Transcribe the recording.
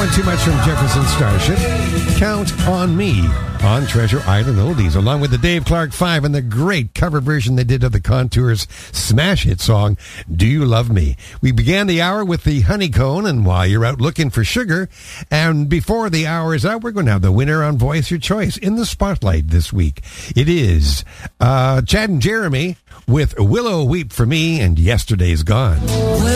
Want Too Much from Jefferson Starship. Count on Me on Treasure Island Oldies, along with the Dave Clark 5 and the great cover version they did of the Contours smash hit song, Do You Love Me? We began the hour with the Honeycomb and While You're Out Looking for Sugar. And before the hour is out, we're going to have the winner on Voice Your Choice in the spotlight this week. It is Chad and Jeremy with Willow Weep for Me and Yesterday's Gone.